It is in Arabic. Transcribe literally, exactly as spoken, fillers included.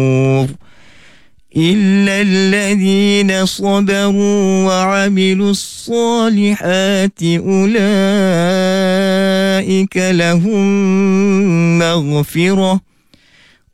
إلا الذين صبروا وعملوا الصالحات أولئك لهم مغفرة